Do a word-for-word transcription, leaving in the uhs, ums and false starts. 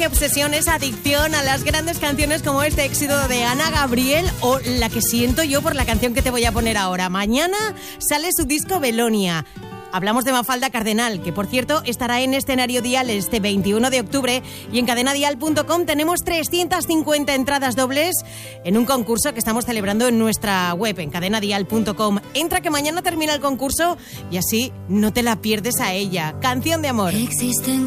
qué obsesión, esa adicción a las grandes canciones como este éxito de Ana Gabriel o la que siento yo por la canción que te voy a poner ahora. Mañana sale su disco Belonia. Hablamos de Mafalda Cardenal, que por cierto estará en Escenario Dial este veintiuno de octubre y en cadena dial punto com tenemos trescientas cincuenta entradas dobles en un concurso que estamos celebrando en nuestra web, en cadena dial punto com. Entra que mañana termina el concurso y así no te la pierdes a ella. Canción de amor. Existen